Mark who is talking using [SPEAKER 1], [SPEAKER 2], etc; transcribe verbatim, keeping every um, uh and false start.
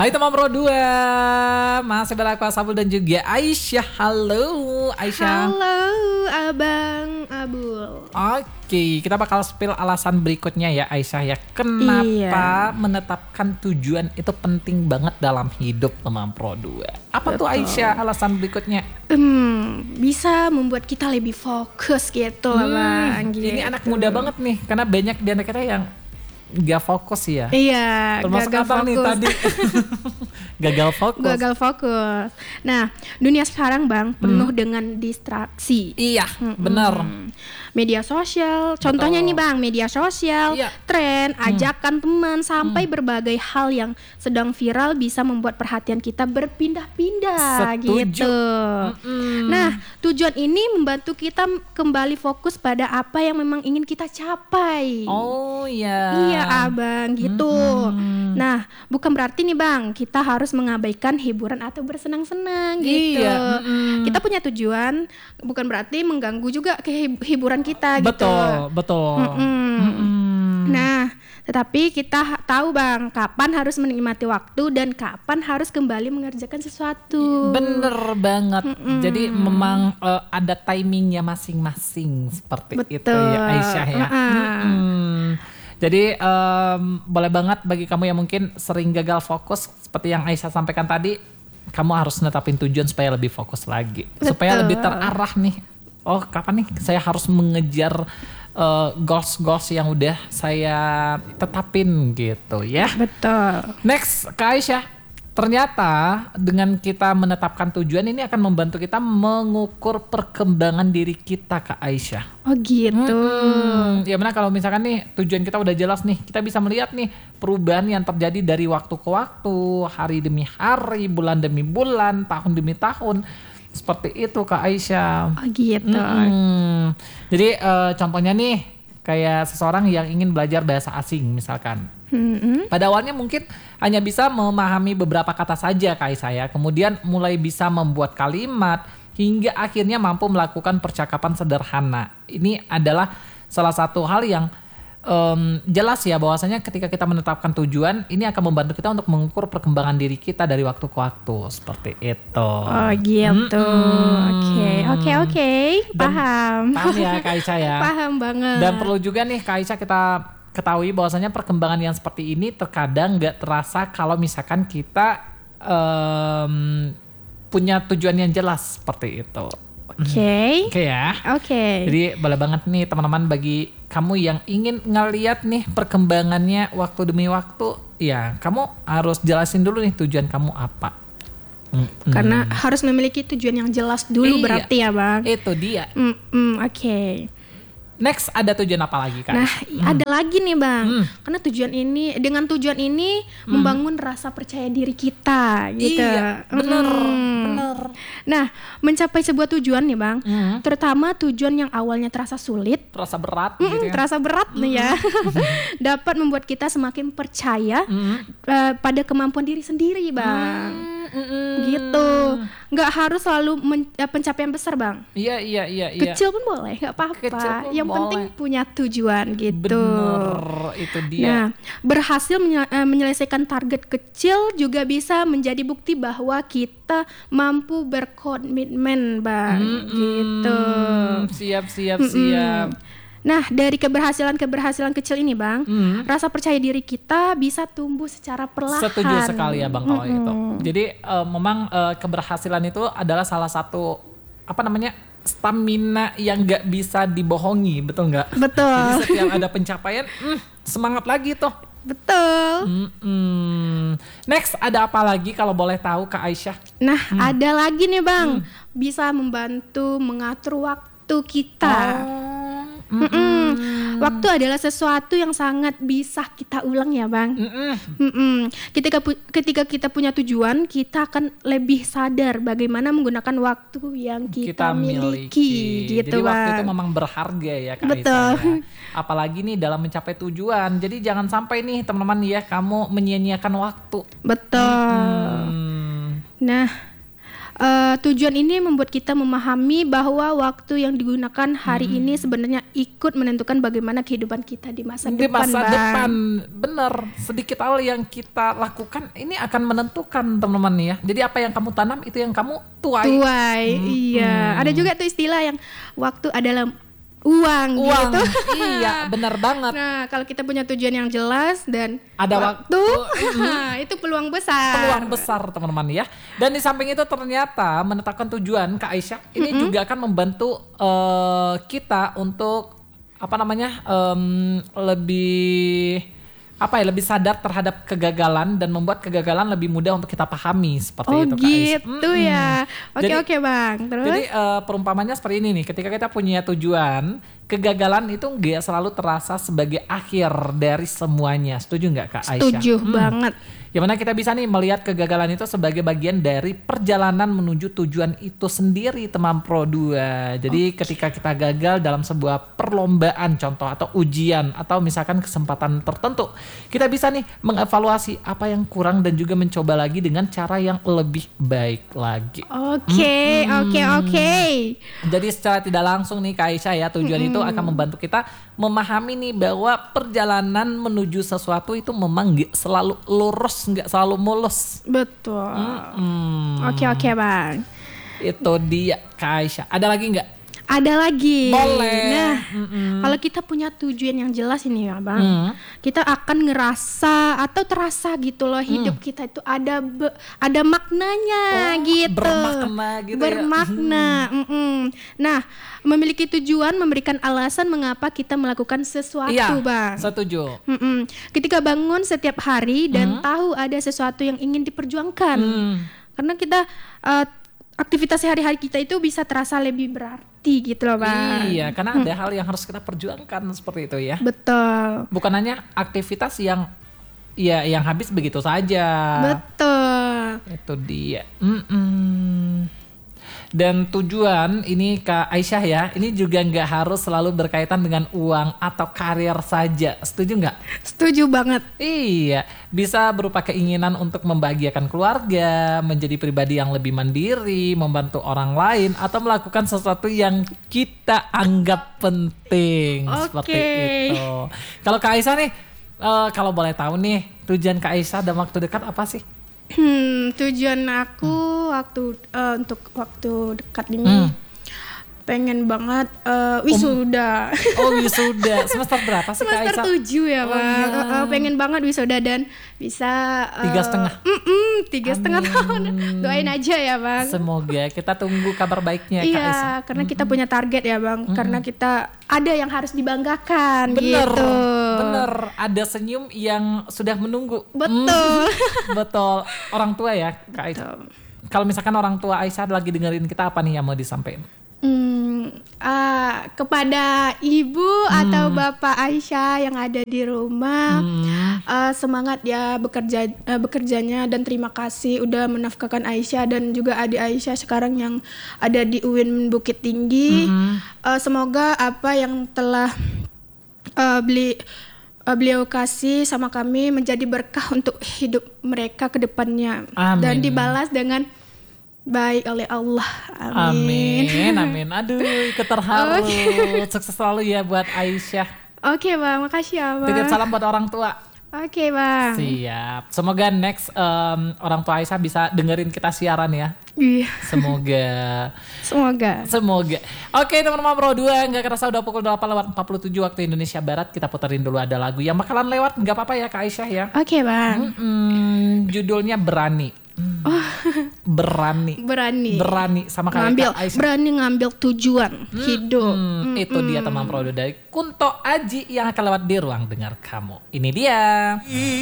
[SPEAKER 1] Hai teman Pro dua, masih berlaku Sabul dan juga Aisyah. Halo Aisyah.
[SPEAKER 2] Halo Abang Abul.
[SPEAKER 1] Oke, kita bakal spill alasan berikutnya ya Aisyah ya. Kenapa
[SPEAKER 2] Iya.
[SPEAKER 1] menetapkan tujuan itu penting banget dalam hidup teman Pro dua. Apa tuh
[SPEAKER 2] Betul.
[SPEAKER 1] Aisyah alasan berikutnya?
[SPEAKER 2] Hmm, bisa membuat kita lebih fokus gitu lah Bang.
[SPEAKER 1] Ini
[SPEAKER 2] Gitu.
[SPEAKER 1] anak muda banget nih, karena banyak di antara kita yang gak fokus ya.
[SPEAKER 2] Iya,
[SPEAKER 1] Termasuk
[SPEAKER 2] gagal
[SPEAKER 1] abang nih
[SPEAKER 2] fokus.
[SPEAKER 1] tadi. Gagal fokus.
[SPEAKER 2] Gagal fokus. Nah, dunia sekarang Bang penuh dengan distraksi.
[SPEAKER 1] Iya, bener.
[SPEAKER 2] Media sosial, contohnya
[SPEAKER 1] Betul.
[SPEAKER 2] nih Bang, media sosial,
[SPEAKER 1] Iya.
[SPEAKER 2] tren, ajakan teman, sampai berbagai hal yang sedang viral bisa membuat perhatian kita berpindah-pindah
[SPEAKER 1] Setuju.
[SPEAKER 2] gitu.
[SPEAKER 1] Mm-mm.
[SPEAKER 2] Nah, tujuan ini membantu kita kembali fokus pada apa yang memang ingin kita capai.
[SPEAKER 1] Oh ya.
[SPEAKER 2] Iya Abang gitu.
[SPEAKER 1] Mm-mm.
[SPEAKER 2] Nah bukan berarti nih Bang kita harus mengabaikan hiburan atau bersenang-senang gitu.
[SPEAKER 1] Iya, mm-mm.
[SPEAKER 2] Kita punya tujuan bukan berarti mengganggu juga ke hib- hiburan kita gitu.
[SPEAKER 1] Betul, betul.
[SPEAKER 2] Mm-mm.
[SPEAKER 1] Mm-mm.
[SPEAKER 2] Nah tetapi kita ha- tahu Bang kapan harus menikmati waktu dan kapan harus kembali mengerjakan sesuatu.
[SPEAKER 1] Bener banget. Jadi memang eh, ada timingnya masing-masing seperti itu
[SPEAKER 2] Betul.
[SPEAKER 1] ya Aisyah ya.
[SPEAKER 2] Uh-uh.
[SPEAKER 1] Mm-mm. Jadi em, boleh banget bagi kamu yang mungkin sering gagal fokus seperti yang Aisyah sampaikan tadi, kamu harus netapin tujuan supaya lebih fokus lagi, supaya
[SPEAKER 2] Betul.
[SPEAKER 1] lebih terarah nih. Oh kapan nih saya harus mengejar eh, goals-goals yang udah saya tetapin gitu ya.
[SPEAKER 2] Betul.
[SPEAKER 1] Next Kak Aisyah, ternyata dengan kita menetapkan tujuan ini akan membantu kita mengukur perkembangan diri kita Kak Aisyah.
[SPEAKER 2] Oh gitu.
[SPEAKER 1] Hmm, ya benar kalau misalkan nih tujuan kita udah jelas nih, kita bisa melihat nih perubahan yang terjadi dari waktu ke waktu, hari demi hari, bulan demi bulan, tahun demi tahun. Seperti itu Kak Aisyah.
[SPEAKER 2] Oh gitu.
[SPEAKER 1] Hmm, jadi eh, contohnya nih kayak seseorang yang ingin belajar bahasa asing misalkan.
[SPEAKER 2] Mm-mm.
[SPEAKER 1] Pada awalnya mungkin hanya bisa memahami beberapa kata saja Kak saya, kemudian mulai bisa membuat kalimat hingga akhirnya mampu melakukan percakapan sederhana. Ini adalah salah satu hal yang em, jelas ya bahwasanya ketika kita menetapkan tujuan ini akan membantu kita untuk mengukur perkembangan diri kita dari waktu ke waktu seperti itu.
[SPEAKER 2] Oh gitu. Oke, oke, oke. Paham.
[SPEAKER 1] Paham ya Kak Aisyah ya.
[SPEAKER 2] Paham banget.
[SPEAKER 1] Dan perlu juga nih Kak Aisyah kita ketahui bahwasanya perkembangan yang seperti ini terkadang nggak terasa kalau misalkan kita em, punya tujuan yang jelas seperti itu.
[SPEAKER 2] Oke.
[SPEAKER 1] Oke ya.
[SPEAKER 2] Oke.
[SPEAKER 1] Jadi boleh banget nih teman-teman bagi kamu yang ingin ngeliat nih perkembangannya waktu demi waktu, ya kamu harus jelasin dulu nih tujuan kamu apa. Mm-mm.
[SPEAKER 2] Karena harus memiliki tujuan yang jelas dulu
[SPEAKER 1] Iya.
[SPEAKER 2] berarti ya Bang.
[SPEAKER 1] Itu dia.
[SPEAKER 2] Mm-mm, Oke.
[SPEAKER 1] Next ada tujuan apa lagi Kak?
[SPEAKER 2] Nah ada lagi nih Bang.
[SPEAKER 1] Hmm.
[SPEAKER 2] Karena tujuan ini dengan tujuan ini membangun rasa percaya diri kita gitu.
[SPEAKER 1] Iya, bener,
[SPEAKER 2] Mm.
[SPEAKER 1] bener.
[SPEAKER 2] Nah mencapai sebuah tujuan nih Bang,
[SPEAKER 1] Hmm.
[SPEAKER 2] terutama tujuan yang awalnya terasa sulit.
[SPEAKER 1] Terasa berat
[SPEAKER 2] Mm-mm,
[SPEAKER 1] gitu ya.
[SPEAKER 2] terasa berat nih ya. Dapat membuat kita semakin percaya
[SPEAKER 1] Mm.
[SPEAKER 2] eh, pada kemampuan diri sendiri Bang.
[SPEAKER 1] Mm-mm.
[SPEAKER 2] Gitu. Nggak harus selalu men- eh, pencapaian besar Bang.
[SPEAKER 1] Iya iya iya iya.
[SPEAKER 2] Kecil pun boleh, nggak
[SPEAKER 1] Kecil
[SPEAKER 2] apa-apa.
[SPEAKER 1] pun
[SPEAKER 2] Yang
[SPEAKER 1] boleh.
[SPEAKER 2] penting punya tujuan gitu.
[SPEAKER 1] Bener, itu dia.
[SPEAKER 2] Nah, berhasil menye- eh, menyelesaikan target kecil juga bisa menjadi bukti bahwa kita mampu berkomitmen Bang.
[SPEAKER 1] Mm-mm.
[SPEAKER 2] Gitu.
[SPEAKER 1] Siap siap siap.
[SPEAKER 2] Nah, dari keberhasilan-keberhasilan kecil ini, Bang,
[SPEAKER 1] Mm.
[SPEAKER 2] rasa percaya diri kita bisa tumbuh secara perlahan.
[SPEAKER 1] Setuju sekali ya Bang kalau
[SPEAKER 2] Mm-mm.
[SPEAKER 1] itu. Jadi eh, memang eh, keberhasilan itu adalah salah satu apa namanya stamina yang nggak bisa dibohongi, betul nggak?
[SPEAKER 2] Betul.
[SPEAKER 1] Jadi setiap ada pencapaian, mm, semangat lagi tuh.
[SPEAKER 2] Betul.
[SPEAKER 1] Mm-mm. Next ada apa lagi kalau boleh tahu Kak Aisyah?
[SPEAKER 2] Nah,
[SPEAKER 1] Hmm.
[SPEAKER 2] ada lagi nih, Bang. Bisa membantu mengatur waktu kita.
[SPEAKER 1] Oh,
[SPEAKER 2] Mm-mm. Waktu adalah sesuatu yang sangat bisa kita ulang ya, Bang.
[SPEAKER 1] mm-mm.
[SPEAKER 2] Mm-mm. Ketika pu- ketika kita punya tujuan, kita akan lebih sadar bagaimana menggunakan waktu yang kita, miliki, gitu,
[SPEAKER 1] Jadi waktu
[SPEAKER 2] Bang.
[SPEAKER 1] itu memang berharga ya Kak
[SPEAKER 2] Betul.
[SPEAKER 1] Aisyah ya. Apalagi nih dalam mencapai tujuan. Jadi jangan sampai nih teman-teman ya kamu menyia-nyiakan waktu.
[SPEAKER 2] Betul.
[SPEAKER 1] Hmm.
[SPEAKER 2] Nah, uh, tujuan ini membuat kita memahami bahwa waktu yang digunakan hari hmm. ini sebenarnya ikut menentukan bagaimana kehidupan kita di masa
[SPEAKER 1] di
[SPEAKER 2] depan.
[SPEAKER 1] Di masa
[SPEAKER 2] Bang.
[SPEAKER 1] depan, bener. Sedikit hal yang kita lakukan ini akan menentukan teman-teman ya. Jadi apa yang kamu tanam itu yang kamu tuai.
[SPEAKER 2] Tuai, hmm. iya. Hmm. Ada juga tuh istilah yang waktu adalah uang,
[SPEAKER 1] uang
[SPEAKER 2] gitu.
[SPEAKER 1] Iya, benar banget.
[SPEAKER 2] Nah, kalau kita punya tujuan yang jelas dan
[SPEAKER 1] ada waktu,
[SPEAKER 2] waktu itu peluang besar.
[SPEAKER 1] Peluang besar teman-teman ya. Dan di samping itu ternyata menetapkan tujuan Kak Aisyah ini mm-hmm. juga akan membantu uh, kita untuk apa namanya um, lebih apa ya lebih sadar terhadap kegagalan dan membuat kegagalan lebih mudah untuk kita pahami seperti
[SPEAKER 2] oh,
[SPEAKER 1] itu Kak
[SPEAKER 2] Aisyah.
[SPEAKER 1] Aisyah.
[SPEAKER 2] Oh gitu ya. Oke
[SPEAKER 1] jadi,
[SPEAKER 2] oke Bang. Terus?
[SPEAKER 1] Jadi uh, perumpamannya seperti ini nih. Ketika kita punya tujuan, kegagalan itu nggak selalu terasa sebagai akhir dari semuanya. Setuju nggak Kak Aisyah?
[SPEAKER 2] Setuju hmm. banget.
[SPEAKER 1] Yang mana kita bisa nih melihat kegagalan itu sebagai bagian dari perjalanan menuju tujuan itu sendiri teman Pro dua. Jadi okay. ketika kita gagal dalam sebuah perlombaan contoh atau ujian atau misalkan kesempatan tertentu, kita bisa nih mengevaluasi apa yang kurang dan juga mencoba lagi dengan cara yang lebih baik lagi.
[SPEAKER 2] Oke, oke, oke.
[SPEAKER 1] Jadi secara tidak langsung nih Kak Aisyah ya, tujuan mm-hmm. itu akan membantu kita memahami nih bahwa perjalanan menuju sesuatu itu memang gak selalu lurus, nggak selalu mulus.
[SPEAKER 2] Betul.
[SPEAKER 1] Mm-hmm.
[SPEAKER 2] Oke oke Bang.
[SPEAKER 1] Itu dia Kak Aisyah. Ada lagi nggak?
[SPEAKER 2] Ada lagi.
[SPEAKER 1] Boleh.
[SPEAKER 2] Nah,
[SPEAKER 1] mm-hmm.
[SPEAKER 2] kalau kita punya tujuan yang jelas ini ya Bang, mm. kita akan ngerasa atau terasa gitu loh hidup mm. kita itu ada be- ada maknanya
[SPEAKER 1] oh,
[SPEAKER 2] gitu.
[SPEAKER 1] Bermakna gitu
[SPEAKER 2] Bermakna.
[SPEAKER 1] ya.
[SPEAKER 2] Mm-mm. Nah, memiliki tujuan memberikan alasan mengapa kita melakukan sesuatu,
[SPEAKER 1] iya,
[SPEAKER 2] Bang.
[SPEAKER 1] Setuju.
[SPEAKER 2] Mm-mm. Ketika bangun setiap hari dan mm. tahu ada sesuatu yang ingin diperjuangkan, mm. karena kita uh, aktivitas sehari-hari kita itu bisa terasa lebih berarti gitu loh Bang.
[SPEAKER 1] Iya, karena ada hmm. hal yang harus kita perjuangkan seperti itu ya.
[SPEAKER 2] Betul.
[SPEAKER 1] Bukan hanya aktivitas yang ya yang habis begitu saja.
[SPEAKER 2] Betul.
[SPEAKER 1] Itu dia. Mm-mm. Dan tujuan ini Kak Aisyah ya, ini juga nggak harus selalu berkaitan dengan uang atau karir saja. Setuju nggak?
[SPEAKER 2] Setuju banget.
[SPEAKER 1] Iya, bisa berupa keinginan untuk membahagiakan keluarga, menjadi pribadi yang lebih mandiri, membantu orang lain, atau melakukan sesuatu yang kita anggap penting. Okay. Seperti itu. Kalau Kak Aisyah nih, uh, kalau boleh tahu nih, tujuan Kak Aisyah dalam waktu dekat apa sih?
[SPEAKER 2] Hmm, tujuan aku hmm. waktu uh, untuk waktu dekat ini hmm. pengen banget uh, wisuda.
[SPEAKER 1] Oh wisuda, semester berapa sih Kak Aisyah?
[SPEAKER 2] Semester tujuh ya Bang. Oh, iya. uh, uh, pengen banget wisuda dan bisa uh,
[SPEAKER 1] tiga setengah.
[SPEAKER 2] Tiga setengah tahun. Doain aja ya Bang.
[SPEAKER 1] Semoga kita tunggu kabar baiknya Kak
[SPEAKER 2] iya,
[SPEAKER 1] Aisyah.
[SPEAKER 2] Iya, karena kita punya target ya Bang. Mm-mm. Karena kita ada yang harus dibanggakan.
[SPEAKER 1] Bener,
[SPEAKER 2] gitu.
[SPEAKER 1] bener. Ada senyum yang sudah menunggu.
[SPEAKER 2] Betul.
[SPEAKER 1] Mm. Betul. Orang tua ya Kak Aisyah. Kalau misalkan orang tua Aisyah lagi dengerin kita, apa nih yang mau disampaikan?
[SPEAKER 2] Hmm, uh, kepada ibu hmm. atau bapak Aisyah yang ada di rumah, hmm. uh, semangat ya bekerja uh, bekerjanya dan terima kasih udah menafkahkan Aisyah dan juga adik Aisyah sekarang yang ada di U I N Bukit Tinggi. Hmm. Uh, semoga apa yang telah uh, beli uh, beliau kasih sama kami menjadi berkah untuk hidup mereka ke depannya.
[SPEAKER 1] Amin.
[SPEAKER 2] Dan dibalas dengan baik oleh Allah. Amin.
[SPEAKER 1] Amin, amin. Aduh, ikut terharu. Okay. Sukses selalu ya buat Aisyah.
[SPEAKER 2] Oke okay, Bang, makasih ya Bang.
[SPEAKER 1] Titip salam buat orang tua.
[SPEAKER 2] Oke okay, Bang.
[SPEAKER 1] Siap. Semoga next um, orang tua Aisyah bisa dengerin kita siaran ya.
[SPEAKER 2] Iya.
[SPEAKER 1] Semoga.
[SPEAKER 2] Semoga.
[SPEAKER 1] Semoga. Oke teman-teman Pro dua, gak kerasa udah pukul delapan lewat empat puluh tujuh waktu Indonesia Barat. Kita puterin dulu ada lagu yang bakalan lewat. Gak apa-apa ya Kak Aisyah ya.
[SPEAKER 2] Oke okay, Bang.
[SPEAKER 1] Mm-mm, judulnya Berani. Hmm.
[SPEAKER 2] Oh.
[SPEAKER 1] Berani.
[SPEAKER 2] Berani.
[SPEAKER 1] Berani sama kayak
[SPEAKER 2] ngambil,
[SPEAKER 1] Kak Aisyah.
[SPEAKER 2] Berani ngambil tujuan
[SPEAKER 1] hmm,
[SPEAKER 2] hidup.
[SPEAKER 1] Hmm, hmm, itu hmm. dia teman Pro dua dari Kunto Aji yang akan lewat di ruang dengar kamu. Ini dia.